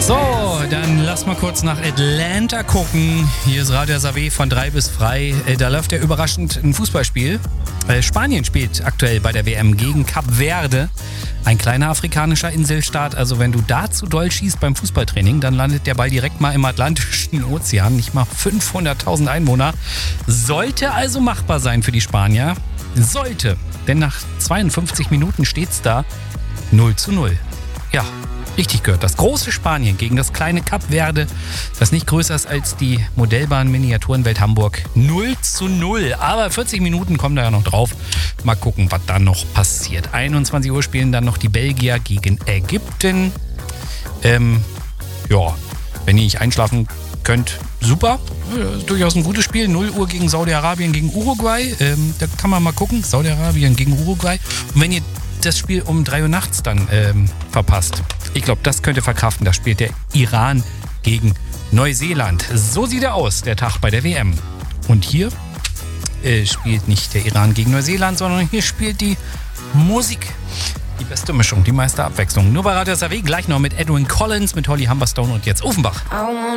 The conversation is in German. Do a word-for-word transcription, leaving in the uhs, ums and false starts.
So, dann lass mal kurz nach Atlanta gucken. Hier ist Radio Salvé von drei bis frei. Da läuft ja überraschend ein Fußballspiel. Spanien spielt aktuell bei der W M gegen Kap Verde. Ein kleiner afrikanischer Inselstaat. Also wenn du da zu doll schießt beim Fußballtraining, dann landet der Ball direkt mal im Atlantischen Ozean. Nicht mal fünfhunderttausend Einwohner. Sollte also machbar sein für die Spanier. Sollte. Denn nach zweiundfünfzig Minuten steht's da null zu null. Ja, richtig gehört. Das große Spanien gegen das kleine Kap Verde, das nicht größer ist als die Modellbahn Miniaturenwelt Hamburg. null zu null. Aber vierzig Minuten kommen da ja noch drauf. Mal gucken, was da noch passiert. einundzwanzig Uhr spielen dann noch die Belgier gegen Ägypten. Ähm, ja, wenn ihr nicht einschlafen könnt, super. Ja, durchaus ein gutes Spiel. null Uhr gegen Saudi-Arabien gegen Uruguay. Ähm, da kann man mal gucken. Saudi-Arabien gegen Uruguay. Und wenn ihr das Spiel um drei Uhr nachts dann ähm, verpasst, ich glaube, das könnt ihr verkraften. Da spielt der Iran gegen Neuseeland. So sieht er aus, der Tag bei der W M. Und hier äh, spielt nicht der Iran gegen Neuseeland, sondern hier spielt die Musik. Die beste Mischung, die meiste Abwechslung. Nur bei Radio Salvé, gleich noch mit Edwin Collins, mit Holly Humberstone und jetzt Offenbach.